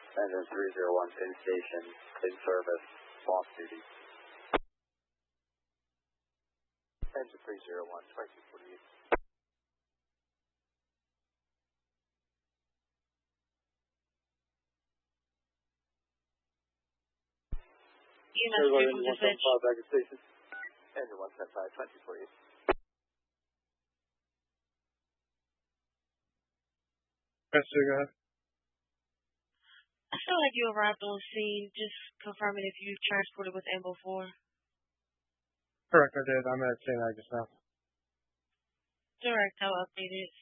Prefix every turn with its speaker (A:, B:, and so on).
A: Engine 301 in station, in service, off duty. Engine 301, 2248.
B: EMS 3 dispatch.
A: Back at station. Engine 175, 2248.
C: Yes, sir, go ahead.
B: I feel like you arrived on scene. Just confirming if you transported with Ambo 4.
C: Correct, I did. I'm at St. Agnes now.
B: Direct, I'll update it.